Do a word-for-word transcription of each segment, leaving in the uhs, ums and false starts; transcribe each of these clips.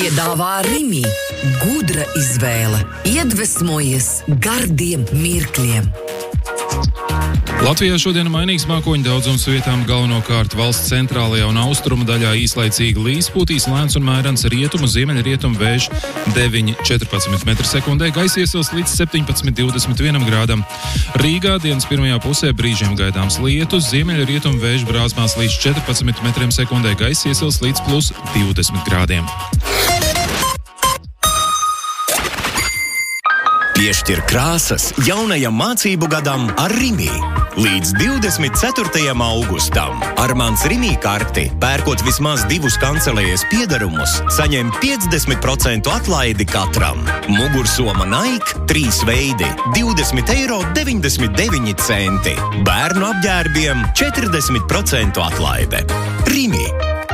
Piedāvā Rimi. Gudra izvēle. Iedvesmojies gardiem mirkļiem. Latvijā šodien mainīgs mākoņu daudzums vietām, galvenokārt valsts centrālajā un austrumu daļā īslaicīgi līs, pūtīs lēns un mērens rietumu, ziemeļrietumu vējš deviņi līdz četrpadsmit metri sekundē, gaisa iesils līdz septiņpadsmit līdz divdesmit vienam grādam. Rīgā dienas pirmajā pusē brīžiem gaidāms lietus, ziemeļrietumu vējš brāzmās līdz četrpadsmit metriem sekundē, gaisa iesils līdz plus divdesmit grādiem. Piešķir krāsas jaunajam mācību gadam ar Rimi. Līdz divdesmit ceturtajam augustam ar mans Rimi karti, pērkot vismaz divus kancelējas piedarumus, saņem piecdesmit procentu atlaidi katram. Mugursoma Nike, trīs veidi, divdesmit eiro deviņdesmit deviņi centi. Bērnu apģērbiem četrdesmit procentu atlaide. Rimi.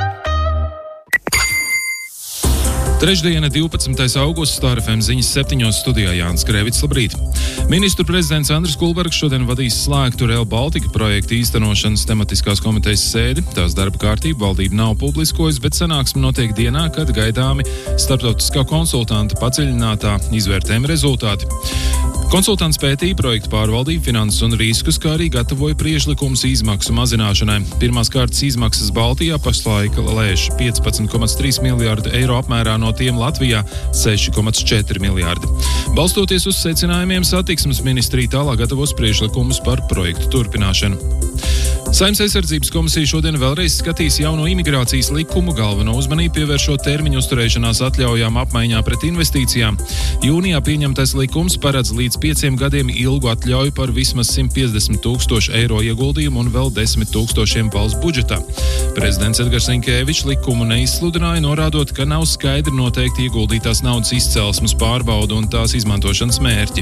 Trešdiena, divpadsmitais augusts, Star F M ziņas septiņos, studijā Jānis Krēvits, labrīt. Ministru prezidents Andris Kulbergs šodien vadīs slēgtu Rail Baltica projekta īstenošanas tematiskās komitejas sēdi. Tās darba kārtība valdība nav publiskojusi, bet sanāksme notiek dienā, kad gaidāmi starptautiskā konsultanta padziļinātā izvērtējuma rezultāti. Konsultants pētīja projektu pārvaldību, finanses un riskus, kā arī gatavoja priekšlikumus izmaksu mazināšanai. Pirmās kārtas izmaksas Baltijā pašlaik lēš piecpadsmit komats trīs miljārdi eiro apmērā, no tiem Latvijā seši komats četri miljārdi. Balstoties uz secinājumiem, satiksmes ministrija tālāk gatavos priekšlikumus par projektu turpināšanu. Saeimas aizsardzības komisija šodien vēlreiz skatīs jauno imigrācijas likumu, galveno uzmanību pievēršot termiņu uzturēšanās atļaujām apmaiņā pret investīcijām. Jūnijā pieņemtais likums paredz līdz pieciem gadiem ilgu atļauju par vismaz simt piecdesmit tūkstošu eiro ieguldījumu un vēl desmit tūkstošiem valsts budžetā. Prezidents Edgars Rinkēvičs likumu neizsludināja, norādot, ka nav skaidri noteikti ieguldītās naudas izcelsmes pārbauda un tās izmantošanas mērķi.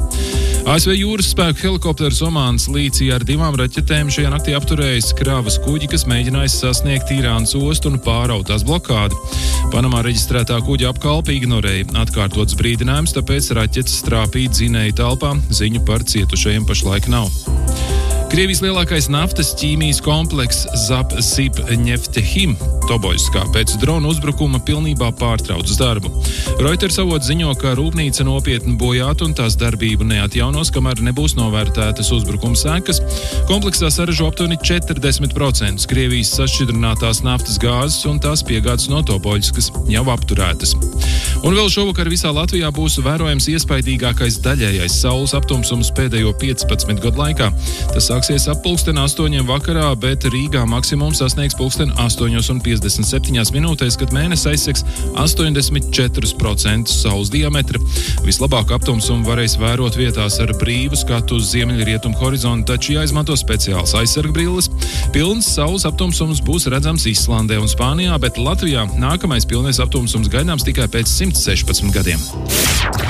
A S V jūras spēku helikopters Omānas līcī ar divām raķetēm šajā naktī apturējis kravas kuģi, kas mēģinājis sasniegt Irānas ostu un pāraut tās blokādi. Panamā reģistrētā kuģa apkalpe ignorēja atkārtotas brīdinājumus, tāpēc raķetes trāpīja dzinēju telpā, ziņu par cietušajiem pašlaik nav. Krievijas lielākais naftas ķīmijas komplekss Zapsibneftehim Toboļskā pēc drona uzbrukuma pilnībā pārtrauc darbu. Reuters avots ziņo, ka rūpnīca nopietni bojāta un tās darbību neatjaunos, kamēr nebūs novērtētas uzbrukuma sekas. Kompleksā saražo aptuveni četrdesmit procentus Krievijas sašķidrinātās naftas gāzes un tās piegādes no Toboļskas jau apturētas. Un vēl šovakar visā Latvijā būs vērojams iespaidīgākais daļējais saules aptumsums pēdējo piecpadsmit gadu laikā. Tas sāksies ap pulksten astoņiem vakarā, bet Rīgā maksimums sasniegs pulksten astoņos un piecdesmit septiņās minūtēs, kad mēnesis aizsegs astoņdesmit četri procenti saules diametra. Vislabāk aptumsumu varēs vērot vietās ar brīvu skatu uz ziemeļrietumu horizontu, taču jāizmanto speciāls aizsargbrilles. Pilns saules aptumsums būs redzams Islandē un Spānijā, bet Latvijā nākamais pilnais aptumsums gaidāms tikai pēc simt sešpadsmit gadiem.